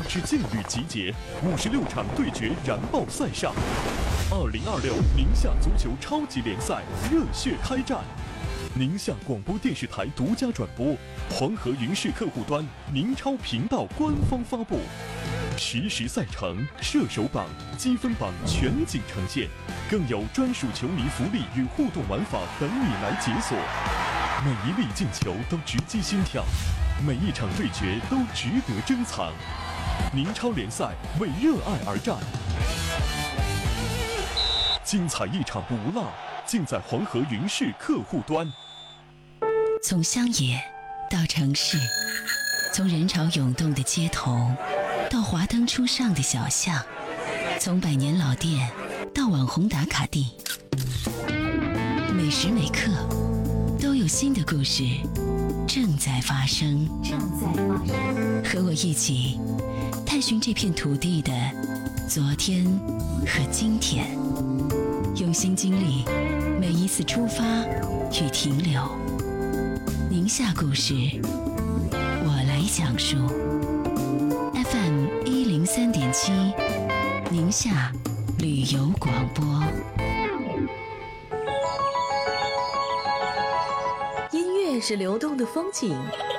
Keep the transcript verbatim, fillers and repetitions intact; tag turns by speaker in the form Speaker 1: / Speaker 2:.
Speaker 1: 支劲旅集结，五十六场对决燃爆赛上。二零二六宁夏足球超级联赛热血开战，宁夏广播电视台独家转播，黄河云视客户端、宁超频道官方发布。实时赛程、射手榜、积分榜全景呈现，更有专属球迷福利与互动玩法等你来解锁。每一粒进球都直击心跳，每一场对决都值得珍藏。宁超联赛为热爱而战，精彩一场不落，尽在黄河云视客户端。
Speaker 2: 从乡野到城市，从人潮涌动的街头到华灯初上的小巷，从百年老店到网红打卡地，每时每刻都有新的故事正在发生。正在发生，和我一起探寻这片土地的昨天和今天，用心经历每一次出发与停留。宁夏故事，我来讲述。F M 一零三点七，宁夏旅游广播。
Speaker 3: 音乐是流动的风景，